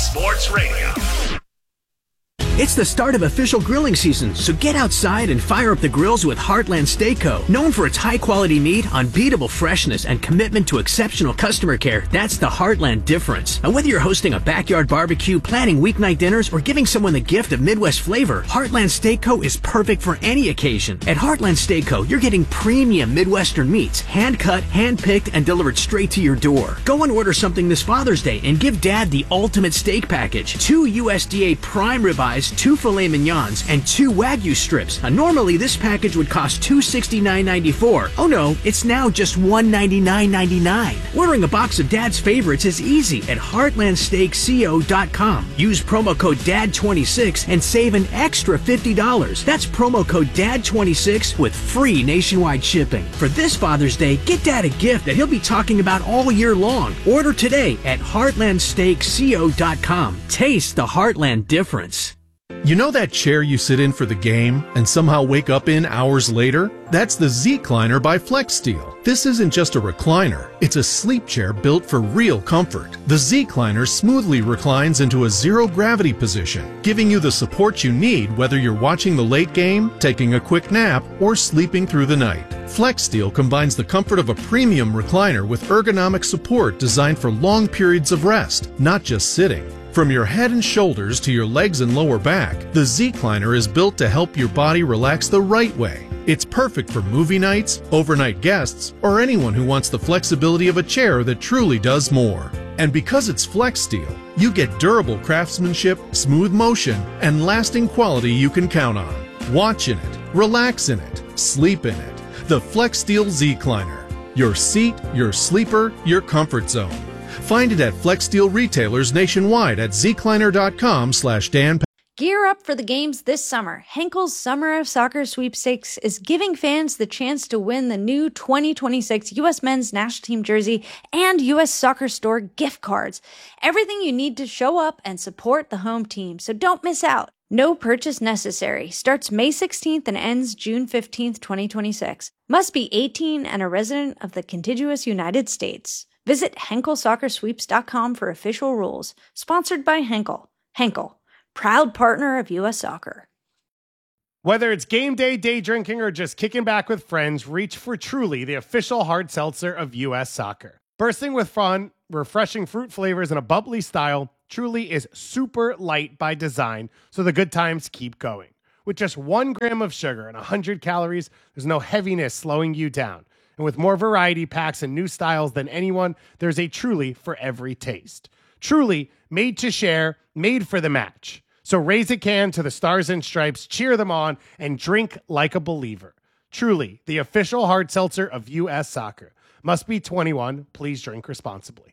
Sports Radio. It's the start of official grilling season, so get outside and fire up the grills with Heartland Steakco. Known for its high-quality meat, unbeatable freshness, and commitment to exceptional customer care, that's the Heartland difference. And whether you're hosting a backyard barbecue, planning weeknight dinners, or giving someone the gift of Midwest flavor, Heartland Steakco is perfect for any occasion. At Heartland Steakco, you're getting premium Midwestern meats, hand-cut, hand-picked, and delivered straight to your door. Go and order something this Father's Day and give Dad the ultimate steak package. 2 USDA prime ribeyes, 2 filet mignons, and 2 Wagyu strips. Now, normally this package would cost $269.94. Oh no, it's now just $199.99. Ordering a box of Dad's favorites is easy at heartlandsteakco.com. Use promo code DAD26 and save an extra $50. That's promo code DAD26 with free nationwide shipping. For this Father's Day, get Dad a gift that he'll be talking about all year long. Order today at heartlandsteakco.com. Taste the Heartland difference. You know that chair you sit in for the game and somehow wake up in hours later? That's the Z-Cliner by FlexSteel. This isn't just a recliner, it's a sleep chair built for real comfort. The Z-Cliner smoothly reclines into a zero-gravity position, giving you the support you need whether you're watching the late game, taking a quick nap, or sleeping through the night. FlexSteel combines the comfort of a premium recliner with ergonomic support designed for long periods of rest, not just sitting. From your head and shoulders to your legs and lower back, the Z-Cliner is built to help your body relax the right way. It's perfect for movie nights, overnight guests, or anyone who wants the flexibility of a chair that truly does more. And because it's FlexSteel, you get durable craftsmanship, smooth motion, and lasting quality you can count on. Watch in it, relax in it, sleep in it. The FlexSteel Z-Cliner. Your seat, your sleeper, your comfort zone. Find it at FlexSteel retailers nationwide at zcliner.com/Dan. Gear up for the games this summer. Henkel's Summer of Soccer Sweepstakes is giving fans the chance to win the new 2026 U.S. Men's National Team jersey and U.S. Soccer Store gift cards. Everything you need to show up and support the home team, so don't miss out. No purchase necessary. Starts May 16th and ends June 15th, 2026. Must be 18 and a resident of the contiguous United States. Visit HenkelSoccerSweeps.com for official rules. Sponsored by Henkel. Henkel, proud partner of U.S. Soccer. Whether it's game day, day drinking, or just kicking back with friends, reach for Truly, the official hard seltzer of U.S. Soccer. Bursting with fun, refreshing fruit flavors, and a bubbly style, Truly is super light by design, so the good times keep going. With just 1 gram of sugar and 100 calories, there's no heaviness slowing you down. And with more variety packs and new styles than anyone, there's a Truly for every taste. Truly, made to share, made for the match. So raise a can to the Stars and Stripes, cheer them on, and drink like a believer. Truly, the official hard seltzer of U.S. Soccer. Must be 21. Please drink responsibly.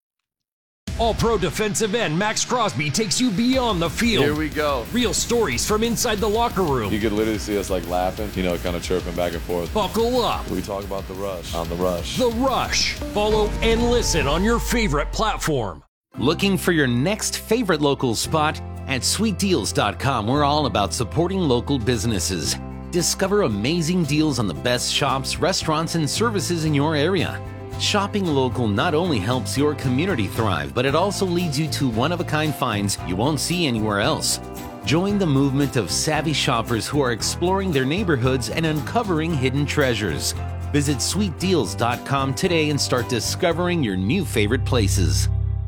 All-Pro defensive end Max Crosby takes you beyond the field. Here we go. Real stories from inside the locker room. You could literally see us like laughing, kind of chirping back and forth. Buckle up. We talk about The Rush on The Rush. The Rush. Follow and listen on your favorite platform. Looking for your next favorite local spot? At sweetdeals.com, we're all about supporting local businesses. Discover amazing deals on the best shops, restaurants, and services in your area. Shopping local not only helps your community thrive, but it also leads you to one-of-a-kind finds you won't see anywhere else. Join the movement of savvy shoppers who are exploring their neighborhoods and uncovering hidden treasures. Visit sweetdeals.com today and start discovering your new favorite places.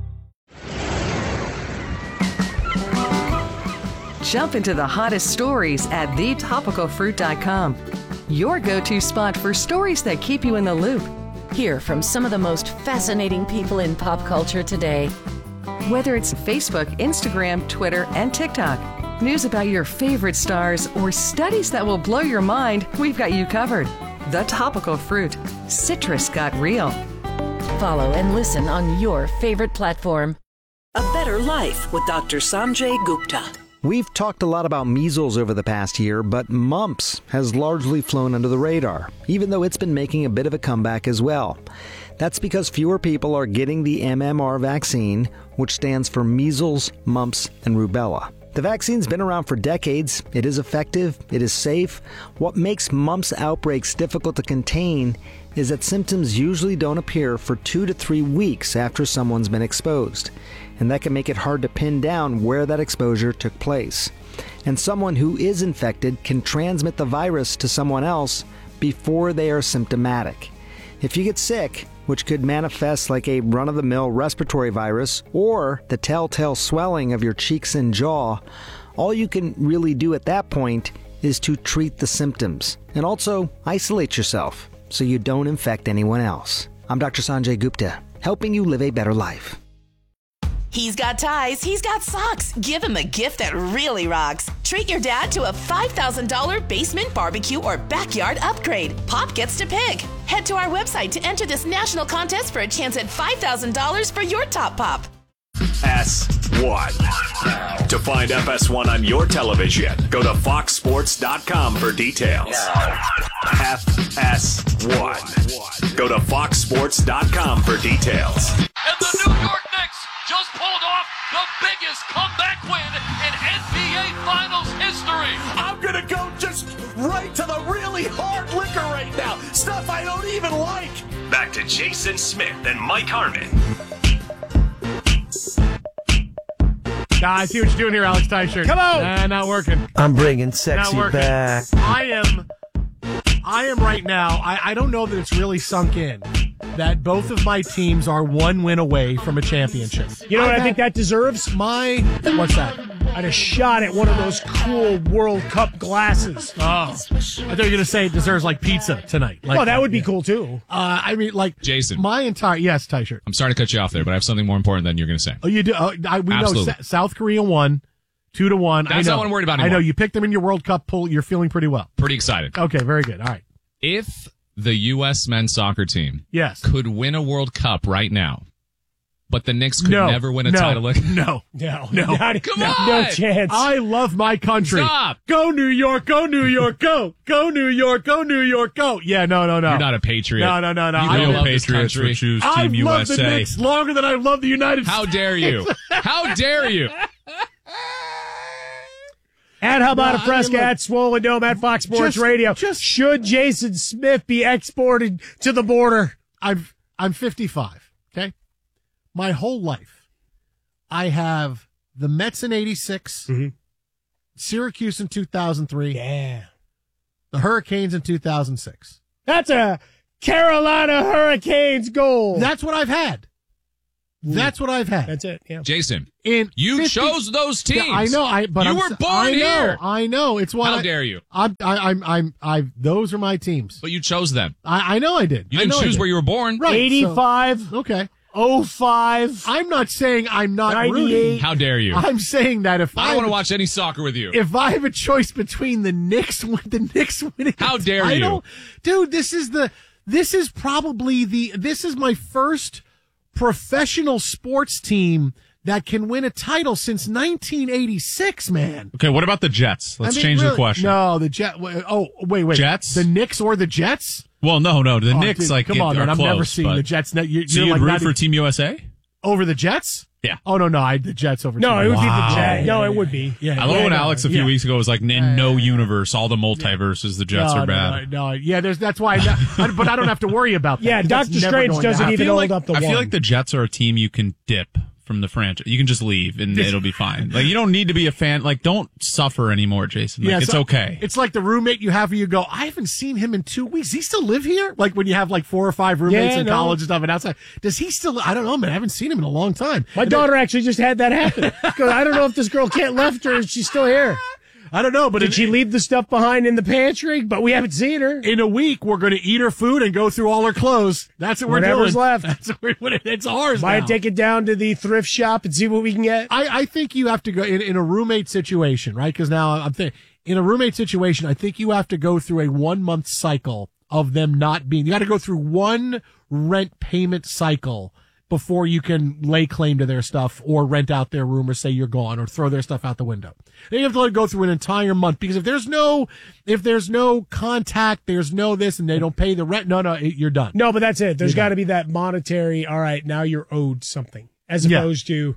Jump into the hottest stories at thetopicalfruit.com. Your go-to spot for stories that keep you in the loop. Hear from some of the most fascinating people in pop culture today. Whether it's Facebook, Instagram, Twitter, and TikTok, news about your favorite stars, or studies that will blow your mind, we've got you covered. The Topical Fruit. Citrus got real. Follow and listen on your favorite platform. A Better Life with Dr. Sanjay Gupta. We've talked a lot about measles over the past year, but mumps has largely flown under the radar, even though it's been making a bit of a comeback as well. That's because fewer people are getting the MMR vaccine, which stands for measles, mumps, and rubella. The vaccine's been around for decades. It is effective. It is safe. What makes mumps outbreaks difficult to contain is that symptoms usually don't appear for 2 to 3 weeks after someone's been exposed. And that can make it hard to pin down where that exposure took place. And someone who is infected can transmit the virus to someone else before they are symptomatic. If you get sick, which could manifest like a run-of-the-mill respiratory virus or the telltale swelling of your cheeks and jaw, all you can really do at that point is to treat the symptoms and also isolate yourself so you don't infect anyone else. I'm Dr. Sanjay Gupta, helping you live a better life. He's got ties, he's got socks. Give him a gift that really rocks. Treat your dad to a $5,000 basement barbecue or backyard upgrade. Pop gets to pick. Head to our website to enter this national contest for a chance at $5,000 for your top pop. FS1. To find FS1 on your television, go to foxsports.com for details. FS1. Go to foxsports.com for details. And the New York Knicks just pulled off the biggest comeback win in NBA Finals history. I'm going to go just right to the really hard liquor right now. Stuff I don't even like. Back to Jason Smith and Mike Harmon. I see what you're doing here, Alex Teichert. Come on! Not working. I'm bringing sexy back. I am right now. I don't know that it's really sunk in that both of my teams are 1 win away from a championship. You know what I think that deserves? What's that? I had a shot at one of those cool World Cup glasses. Oh, I thought you were going to say it deserves like pizza tonight. Well, that would be cool too. I mean, like Jason. Yes, Teichert. I'm sorry to cut you off there, but I have something more important than you're going to say. Oh, you do? We know South Korea won 2-1. That's not what I'm worried about anymore. I know you picked them in your World Cup poll. You're feeling pretty well. Pretty excited. Okay, very good. All right. If the U.S. men's soccer team could win a World Cup right now, but the Knicks could never win a title. No. Come on. No chance. I love my country. Stop. Go New York, go New York, go. Go New York, go New York, go. Yeah, no. You're not a patriot. No. You real patriots who choose Team USA. I've loved the Knicks longer than I love the United States. How dare you? How dare you? And how about a Fresca at Swollen Dome at Fox Sports Radio? Should Jason Smith be exported to the border? I'm 55, okay? My whole life, I have the Mets in 86, Syracuse in 2003, the Hurricanes in 2006. That's a Carolina Hurricanes goal. That's what I've had. That's what I've had. That's it. Yeah. Jason, you chose those teams. Yeah, I know. But you were born here. I know. It's why. How dare you? Those are my teams. But you chose them. I know I did. You didn't choose where you were born. Right. 85. Okay. 05. I'm not saying I'm not 98. rooting. How dare you? I'm saying that if I don't want to watch any soccer with you. If I have a choice between the Knicks winning, how dare you? Dude, this is my first professional sports team that can win a title since 1986, man. Okay, what about the Jets? Let's change the question. No, the Jets. Oh, wait. Jets? The Knicks or the Jets? Well, no. The Knicks, dude, come on, man. I'm never seeing the Jets. So you'd root for Team USA? Over the Jets? Yeah. Oh, no, the Jets over No, Team it would be USA. the Jets. No, it would be. Yeah. I love when Alex a few weeks ago was like, in no universe, all the multiverses, the Jets are bad. No. Yeah, that's why. But I don't have to worry about that. Yeah, Doctor Strange doesn't even hold up the I one. feel like the Jets are a team you can dip from the franchise. You can just leave and it'll be fine. Like, you don't need to be a fan. Like, don't suffer anymore, Jason. Like, it's okay. It's like the roommate you have where you go, I haven't seen him in 2 weeks. Does he still live here? Like when you have like 4 or 5 roommates in college and stuff and outside. Does he still? I don't know, man. I haven't seen him in a long time. My daughter actually just had that happen. Because I don't know if this girl can't left her and she's still here. I don't know, but did she leave the stuff behind in the pantry? But we haven't seen her. In a week, we're going to eat her food and go through all her clothes. That's what we're doing. Whatever's left. That's it's ours. Might take it down to the thrift shop and see what we can get. I think you have to go in a roommate situation, right? Because now I'm thinking in a roommate situation, I think you have to go through a 1-month cycle of them not being. You got to go through one rent payment cycle before you can lay claim to their stuff or rent out their room or say you're gone or throw their stuff out the window. Then you have to let it go through an entire month because if there's no contact, there's no this and they don't pay the rent, you're done. No, but that's it. There's got to be that monetary, all right, now you're owed something as opposed to,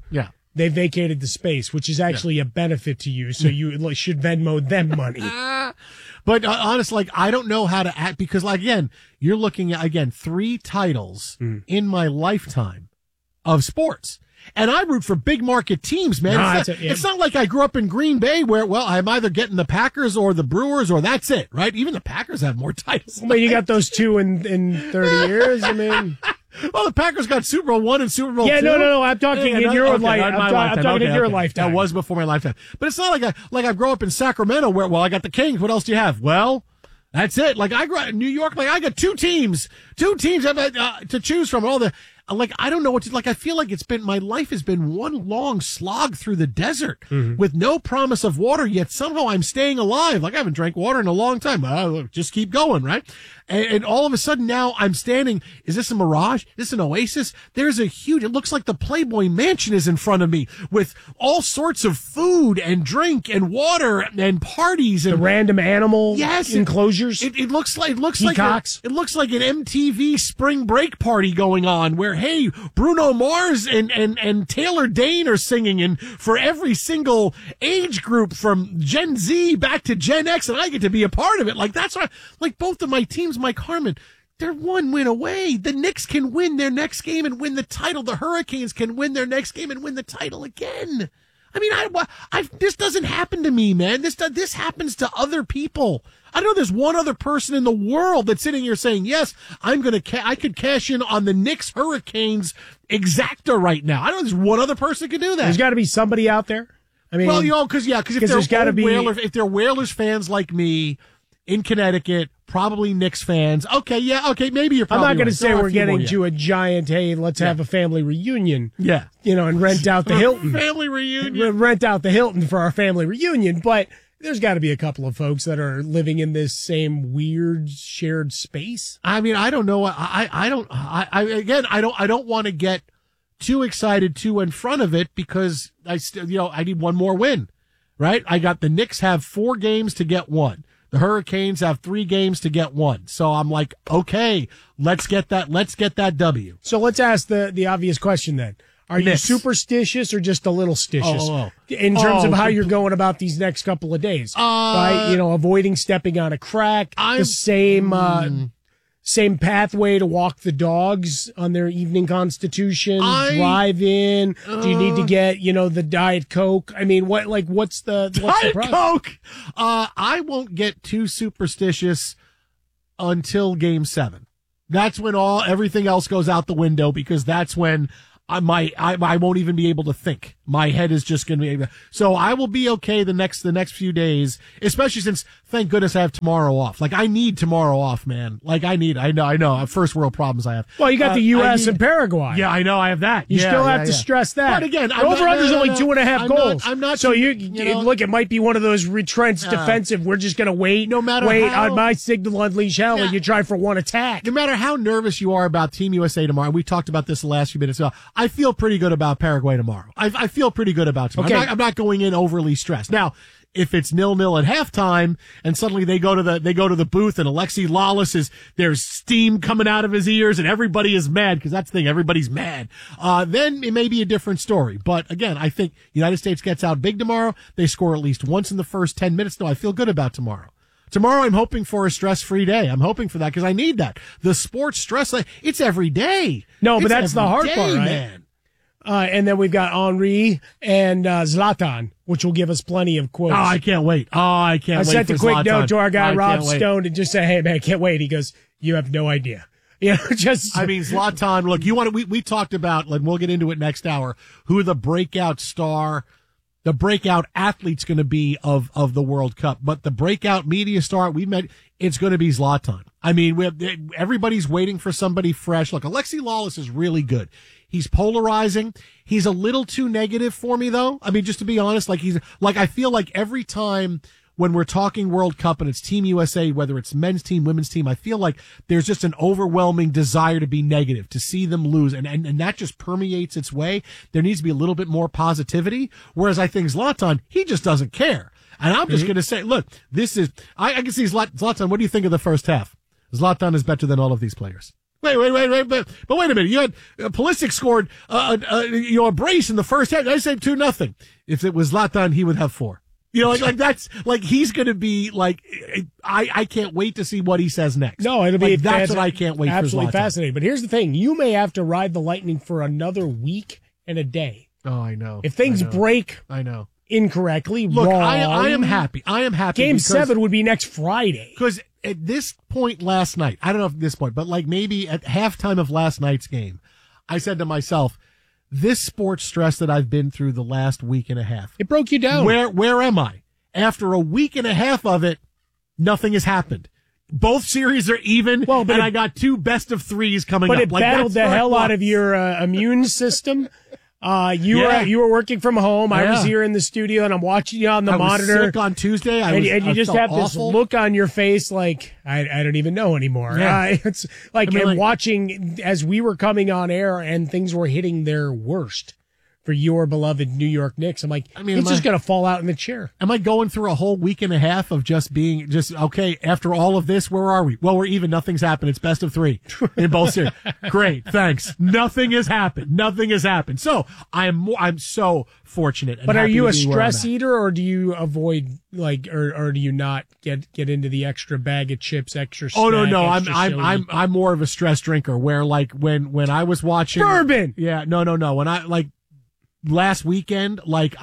they vacated the space, which is actually a benefit to you. So you should Venmo them money. But honestly, I don't know how to act because, again, you're looking at 3 titles in my lifetime of sports. And I root for big market teams, man. It's not like I grew up in Green Bay where, I'm either getting the Packers or the Brewers or that's it, right? Even the Packers have more titles. Well, you got those 2 in 30 years. I mean... Well, the Packers got Super Bowl 1 and Super Bowl 2. No. I'm talking in your lifetime. I'm talking in your lifetime. That was before my lifetime. But it's not like I grew up in Sacramento where, I got the Kings. What else do you have? Well, that's it. Like I grew up in New York. Like I got two teams to choose from. I don't know what to, I feel like my life has been one long slog through the desert with no promise of water, yet somehow I'm staying alive. Like I haven't drank water in a long time. Just keep going, right? And all of a sudden now I'm standing. Is this a mirage? Is this an oasis? There's it looks like the Playboy Mansion is in front of me with all sorts of food and drink and water and parties and the random animal enclosures. It looks like an MTV spring break party going on where, hey, Bruno Mars and Taylor Dane are singing, and for every single age group from Gen Z back to Gen X, and I get to be a part of it. Like that's what, both of my teams, Mike Harmon, they're 1 win away. The Knicks can win their next game and win the title. The Hurricanes can win their next game and win the title again. I mean, this doesn't happen to me, man. This happens to other people. I know there's one other person in the world that's sitting here saying, yes, I could cash in on the Knicks Hurricanes exacta right now. I know there's one other person that could do that. There's got to be somebody out there. I mean, because if they're Whalers fans like me in Connecticut, probably Knicks fans. Okay, maybe you're probably I'm not going to say we're getting to a giant, hey, let's have a family reunion. Yeah. And rent out the Hilton. Family reunion. Rent out the Hilton for our family reunion, but there's got to be a couple of folks that are living in this same weird shared space. I mean, I don't know. I don't want to get too excited too in front of it because I need one more win, right? I got the Knicks have 4 games to get 1. The Hurricanes have 3 games to get 1. So I'm like, okay, let's get that W. So let's ask the obvious question then. Are you superstitious or just a little stitious in terms of how you're going about these next couple of days? Right? Avoiding stepping on a crack, the same pathway to walk the dogs on their evening constitution, drive in. Do you need to get, the Diet Coke? I mean, what's the Diet Coke? I won't get too superstitious until Game 7. That's when everything else goes out the window because that's when I won't even be able to think. My head is just going to be. So I will be okay the next few days, especially since thank goodness I have tomorrow off. Like I need tomorrow off, man. Like I know. First world problems I have. Well, you got the U.S. and Paraguay. Yeah, I know. I have that. You still have to stress that. But again, over-under's only 2.5 goals. I'm not. So look, it might be one of those retrenched defensive. We're just going to wait. On my signal, unleash hell, and you try for one attack. No matter how nervous you are about Team USA tomorrow, we talked about this the last few minutes ago. I feel pretty good about Paraguay tomorrow. I feel pretty good about tomorrow. Okay. I'm not going in overly stressed. Now, if it's 0-0 at halftime and suddenly they go to the booth and Alexi Lawless there's steam coming out of his ears and everybody is mad because that's the thing, everybody's mad. Then it may be a different story. But again, I think United States gets out big tomorrow. They score at least once in the first 10 minutes. No, I feel good about tomorrow. Tomorrow, I'm hoping for a stress-free day. I'm hoping for that because I need that. The sports stress, it's every day. No, but that's the hard part, right? Man. And then we've got Henry and Zlatan, which will give us plenty of quotes. Oh, I can't wait. I sent a quick note to our guy, Rob Stone, and just say, hey, man, I can't wait. He goes, you have no idea. Zlatan, look, we talked about, and we'll get into it next hour, who the breakout star, the breakout athlete's going to be of the World Cup. But the breakout media star we met, it's going to be Zlatan. I mean, everybody's waiting for somebody fresh. Look, Alexi Lawless is really good. He's polarizing. He's a little too negative for me, though. I mean, just to be honest, I feel like every time when we're talking World Cup and it's Team USA, whether it's men's team, women's team, I feel like there's just an overwhelming desire to be negative, to see them lose. And that just permeates its way. There needs to be a little bit more positivity. Whereas I think Zlatan, he just doesn't care. And I'm just going to say, look, I can see Zlatan. What do you think of the first half? Zlatan is better than all of these players. Wait, but wait a minute. You had Pulisic scored a brace in the first half. I said 2-0. If it was Zlatan, he would have 4. You know, like that's like he's going to be like. I can't wait to see what he says next. No, it'll be that's what I can't wait. Absolutely for Zlatan. Fascinating. But here's the thing: you may have to ride the Lightning for another week and a day. Oh, I know. If things break, I know. Incorrectly, look, wrong. I am happy. Game 7 would be next Friday. Because at this point last night, I don't know if at this point, but like maybe at halftime of last night's game, I said to myself, this sports stress that I've been through the last week and a half. It broke you down. Where am I? After a week and a half of it, nothing has happened. Both series are even, and I got 2 best of 3s coming up. But it battled the hell out of your immune system. You were working from home. I was here in the studio, and I'm watching you on the monitor. I was sick on Tuesday. And you just have this look on your face like, I don't even know anymore. Yeah. It's like, watching as we were coming on air and things were hitting their worst for your beloved New York Knicks. I'm like, he's just going to fall out in the chair. Am I going through a whole week and a half of just being okay, after all of this, where are we? Well, we're even. Nothing's happened. It's best of 3 in both series. Great. Thanks. Nothing has happened. So I'm so fortunate. But are you a stress eater, or do you avoid or do you not get into the extra bag of chips, extra snack? Oh, no. I'm more of a stress drinker where when I was watching bourbon. Yeah. No. When I last weekend,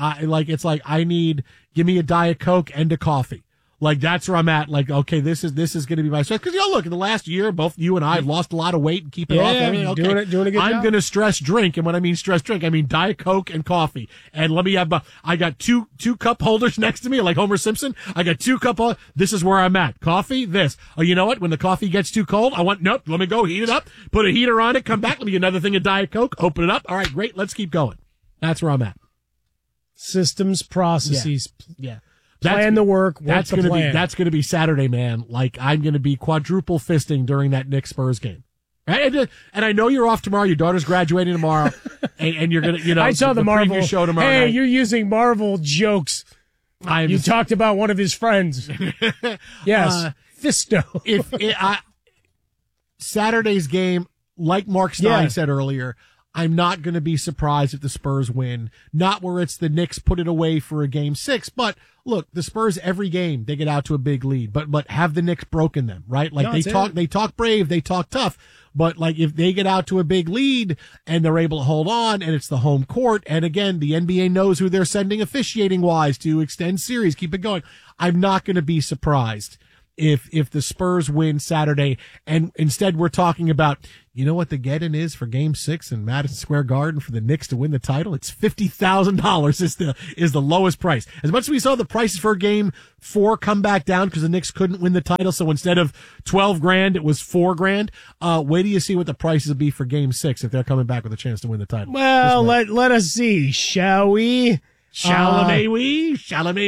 give me a Diet Coke and a coffee. Like, that's where I'm at. Like, okay, this is going to be my stress. Cause look, in the last year, both you and I have lost a lot of weight and keep it off. Everything. Okay. Doing a good job. I'm going to stress drink. And when I mean stress drink, I mean Diet Coke and coffee. And let me have, I got two cup holders next to me, like Homer Simpson. I got 2 cup holders. This is where I'm at. Coffee, this. Oh, you know what? When the coffee gets too cold, let me go heat it up, put a heater on it, come back, let me get another thing of Diet Coke, open it up. All right, great. Let's keep going. That's where I'm at. Systems, processes. Yeah. Plan the work. That's going to be Saturday, man. Like, I'm going to be quadruple fisting during that Knicks Spurs game. And I know you're off tomorrow. Your daughter's graduating tomorrow, and you're going to, I saw the Marvel show tomorrow. Hey, night. You're using Marvel jokes. You talked about one of his friends. Yes, Fisto. Saturday's game, like Mark Stein said earlier, I'm not going to be surprised if the Spurs win. Not where it's the Knicks put it away for a game 6, but look, the Spurs every game they get out to a big lead, but have the Knicks broken them, right? Like they talk brave, they talk tough, but like if they get out to a big lead and they're able to hold on and it's the home court, and again, the NBA knows who they're sending officiating wise to extend series, keep it going. I'm not going to be surprised if the Spurs win Saturday, and instead we're talking about, you know what the get-in is for Game 6 in Madison Square Garden for the Knicks to win the title? It's $50,000 is the lowest price. As much as we saw the prices for Game 4 come back down because the Knicks couldn't win the title, so instead of $12,000, it was $4,000. Wait till you see what the prices will be for Game 6 if they're coming back with a chance to win the title. Well, let us see, shall we? Chalamet.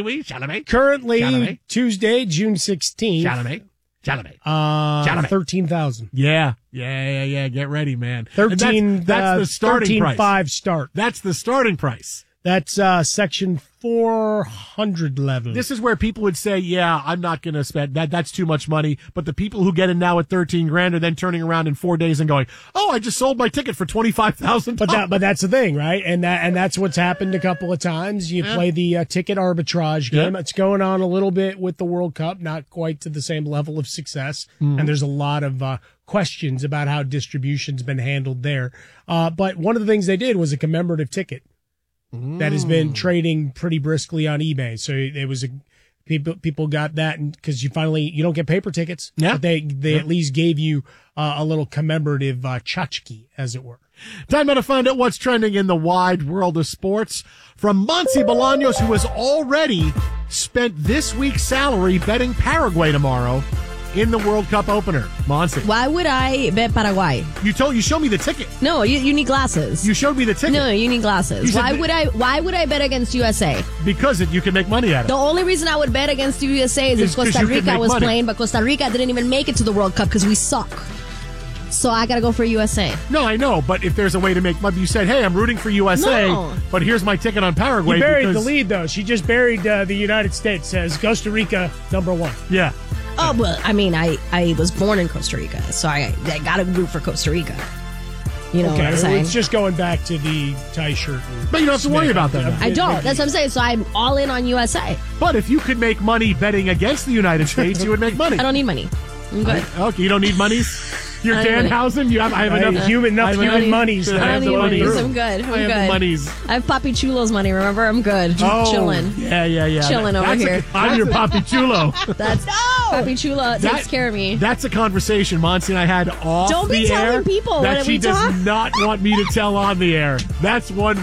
Currently, Tuesday, June 16th. Chalamet. 13,000. Yeah. Get ready, man. 13. That's the starting price. 13.5 start. That's the starting price. That's section 400 level. This is where people would say, yeah, I'm not going to spend that. That's too much money. But the people who get in now at $13,000 are then turning around in 4 days and going, oh, I just sold my ticket for $25,000. But that's the thing, right? And that's what's happened a couple of times. You play the ticket arbitrage game. It's going on a little bit with the World Cup, not quite to the same level of success. Mm-hmm. And there's a lot of questions about how distribution's been handled there. But one of the things they did was a commemorative ticket. That has been trading pretty briskly on eBay. So it was people got that, and because you don't get paper tickets. Yeah. But they at least gave you a little commemorative tchotchke, as it were. Time now to find out what's trending in the wide world of sports from Monty Bolaños, who has already spent this week's salary betting Paraguay tomorrow in the World Cup opener. Monty. Why would I bet Paraguay? You showed me the ticket. No, you need glasses. You showed me the ticket. No, you need glasses. Why would I bet against USA? Because you can make money at it. The only reason I would bet against USA is if Costa Rica was playing, but Costa Rica didn't even make it to the World Cup because we suck. So I gotta go for USA. No, I know, but if there's a way to make money, you said, hey, I'm rooting for USA, but here's my ticket on Paraguay. You buried the lead, though. She just buried the United States, says Costa Rica, number 1. Yeah. Oh, well, I mean, I was born in Costa Rica, so I got to root for Costa Rica. You know what I'm saying? It's just going back to the tie shirt. But you don't have to worry about that. I don't. That's what I'm saying. So I'm all in on USA. But if you could make money betting against the United States, you would make money. I don't need money. I'm good. Okay, you don't need monies? You're Danhausen? I have enough human monies. I don't need monies. I'm good. I'm good. The monies. I have Papi Chulo's money, remember? I'm good. Chilling. Yeah. Chilling over here. I'm your Papi Chulo. That's Papi Chulo takes care of me. That's a conversation Monty and I had off Don't be the air telling people that when she we does talk. not want me to tell on the air. That's 100%.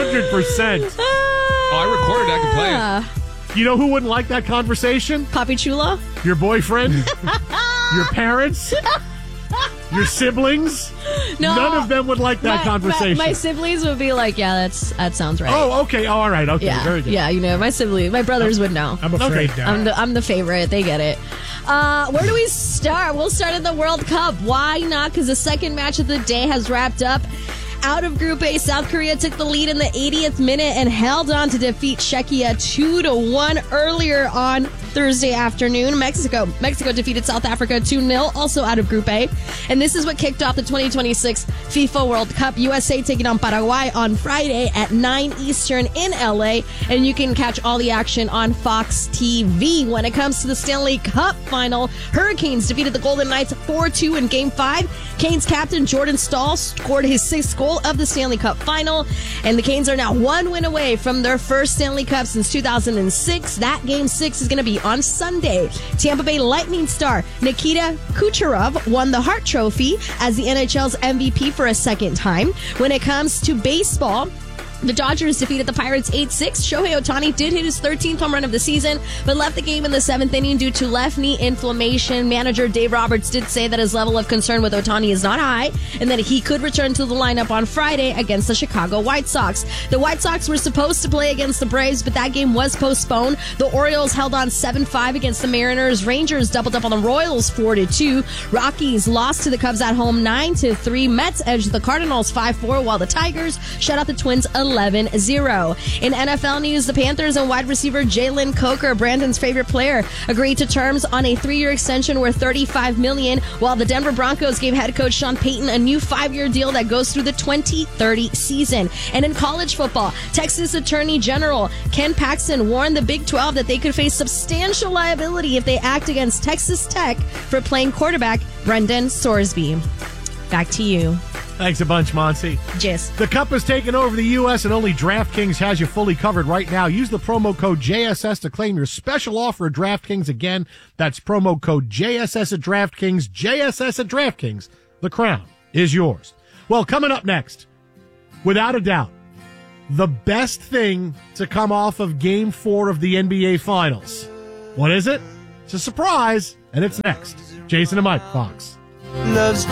Oh, I recorded it. I can play it. You know who wouldn't like that conversation? Papi Chulo? Your boyfriend? Your parents? Your siblings? No. None of them would like that conversation. My siblings would be like, yeah, that sounds right. Oh, okay. Oh, all right. Okay, yeah. Very good. Yeah, you know, my brothers would know. I'm afraid now. I'm the favorite. They get it. Where do we start? We'll start at the World Cup. Why not? Because the second match of the day has wrapped up. Out of Group A, South Korea took the lead in the 80th minute and held on to defeat Czechia 2-1 earlier on Thursday afternoon. Mexico defeated South Africa 2-0, also out of Group A. And this is what kicked off the 2026 FIFA World Cup. USA taking on Paraguay on Friday at 9 Eastern in LA. And you can catch all the action on Fox TV. When it comes to the Stanley Cup final, Hurricanes defeated the Golden Knights 4-2 in Game 5. Canes captain Jordan Staal scored his 6th goal of the Stanley Cup final. And the Canes are now 1 win away from their first Stanley Cup since 2006. That Game 6 is going to be on Sunday. Tampa Bay Lightning star Nikita Kucherov won the Hart Trophy as the NHL's MVP for a second time. When it comes to baseball, the Dodgers defeated the Pirates 8-6. Shohei Ohtani did hit his 13th home run of the season, but left the game in the 7th inning due to left knee inflammation. Manager Dave Roberts did say that his level of concern with Ohtani is not high and that he could return to the lineup on Friday against the Chicago White Sox. The White Sox were supposed to play against the Braves, but that game was postponed. The Orioles held on 7-5 against the Mariners. Rangers doubled up on the Royals 4-2. Rockies lost to the Cubs at home 9-3. Mets edged the Cardinals 5-4, while the Tigers shut out the Twins 11-0. In NFL news, the Panthers and wide receiver Jalen Coker, Brandon's favorite player, agreed to terms on a 3-year extension worth $35 million, while the Denver Broncos gave head coach Sean Payton a new 5-year deal that goes through the 2030 season. And in college football, Texas Attorney General Ken Paxton warned the Big 12 that they could face substantial liability if they act against Texas Tech for playing quarterback Brendan Sorsby. Back to you. Thanks a bunch, Monty. Yes. The Cup has taken over the U.S. and only DraftKings has you fully covered right now. Use the promo code JSS to claim your special offer at DraftKings. Again, that's promo code JSS at DraftKings. JSS at DraftKings. The crown is yours. Well, coming up next, without a doubt, the best thing to come off of Game 4 of the NBA Finals. What is it? It's a surprise, and it's next. Jason and Mike, Fox. Loves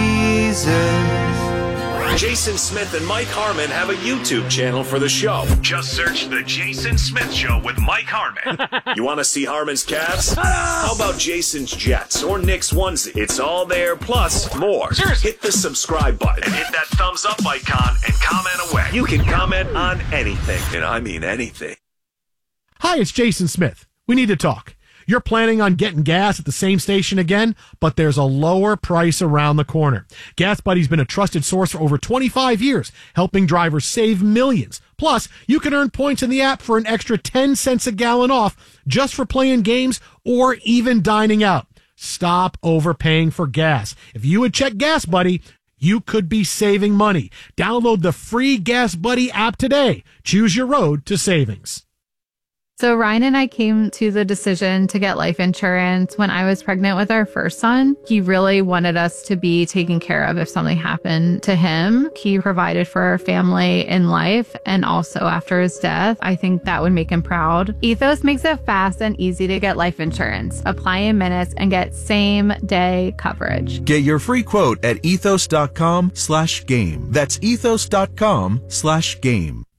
Jesus. Jason Smith and Mike Harmon have a YouTube channel for the show. Just search The Jason Smith Show with Mike Harmon. You want to see Harmon's Cavs? How about Jason's Jets or Nick's onesie? It's all there, plus more. Hit the subscribe button and hit that thumbs up icon and comment away. You can comment on anything, and I mean anything. Hi, it's Jason Smith. We need to talk. You're planning on getting gas at the same station again, but there's a lower price around the corner. Gas Buddy's been a trusted source for over 25 years, helping drivers save millions. Plus, you can earn points in the app for an extra 10 cents a gallon off just for playing games or even dining out. Stop overpaying for gas. If you would check Gas Buddy, you could be saving money. Download the free Gas Buddy app today. Choose your road to savings. So Ryan and I came to the decision to get life insurance when I was pregnant with our first son. He really wanted us to be taken care of if something happened to him. He provided for our family in life and also after his death. I think that would make him proud. Ethos makes it fast and easy to get life insurance. Apply in minutes and get same day coverage. Get your free quote at ethos.com/game. That's ethos.com/game.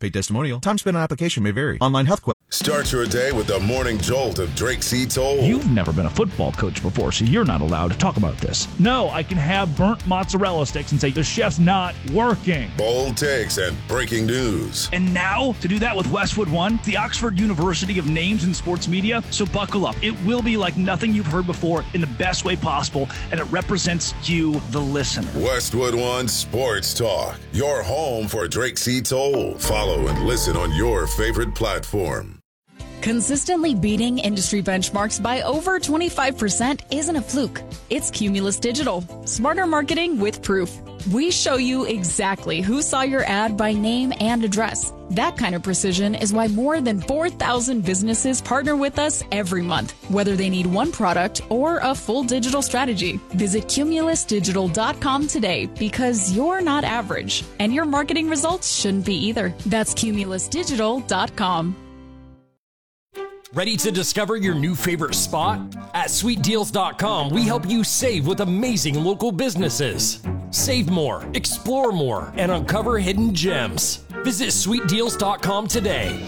Paid testimonial. Time spent on application may vary. Online health questions. Start your day with the morning jolt of Drake C. Toll. You've never been a football coach before, so you're not allowed to talk about this. No, I can have burnt mozzarella sticks and say the chef's not working. Bold takes and breaking news. And now, to do that with Westwood One, the Oxford University of names in sports media, so buckle up. It will be like nothing you've heard before in the best way possible, and it represents you, the listener. Westwood One Sports Talk, your home for Drake C. Toll. Follow and listen on your favorite platform. Consistently beating industry benchmarks by over 25% isn't a fluke. It's Cumulus Digital. Smarter marketing with proof. We show you exactly who saw your ad by name and address. That kind of precision is why more than 4,000 businesses partner with us every month, whether they need one product or a full digital strategy. Visit cumulusdigital.com today because you're not average, and your marketing results shouldn't be either. That's cumulusdigital.com. Ready to discover your new favorite spot? At sweetdeals.com, we help you save with amazing local businesses. Save more, explore more, and uncover hidden gems. Visit sweetdeals.com today.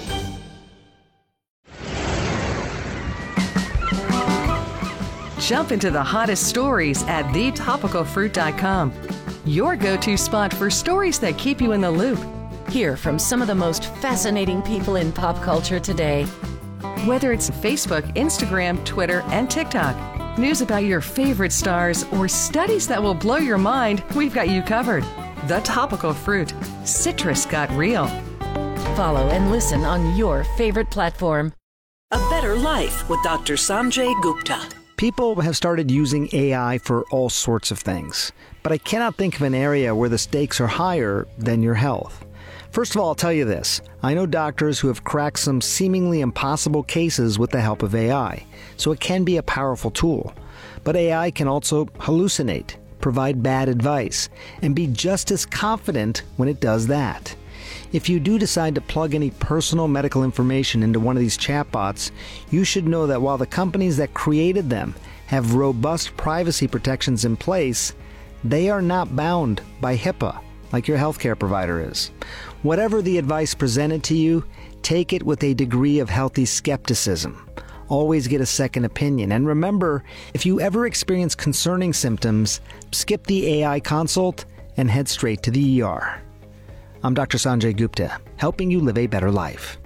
Jump into the hottest stories at thetopicalfruit.com. Your go-to spot for stories that keep you in the loop. Hear from some of the most fascinating people in pop culture today. Whether it's Facebook, Instagram, Twitter, and TikTok, news about your favorite stars, or studies that will blow your mind, we've got you covered. The Topical Fruit. Citrus got real. Follow and listen on your favorite platform. A Better Life with Dr. Sanjay Gupta. People have started using AI for all sorts of things, but I cannot think of an area where the stakes are higher than your health. First of all, I'll tell you this. I know doctors who have cracked some seemingly impossible cases with the help of AI, so it can be a powerful tool. But AI can also hallucinate, provide bad advice, and be just as confident when it does that. If you do decide to plug any personal medical information into one of these chatbots, you should know that while the companies that created them have robust privacy protections in place, they are not bound by HIPAA like your healthcare provider is. Whatever the advice presented to you, take it with a degree of healthy skepticism. Always get a second opinion. And remember, if you ever experience concerning symptoms, skip the AI consult and head straight to the ER. I'm Dr. Sanjay Gupta, helping you live a better life.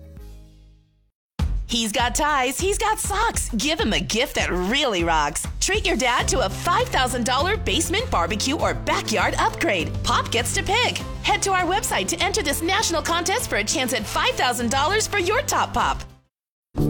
He's got ties, he's got socks. Give him a gift that really rocks. Treat your dad to a $5,000 basement barbecue or backyard upgrade. Pop gets to pick. Head to our website to enter this national contest for a chance at $5,000 for your top pop.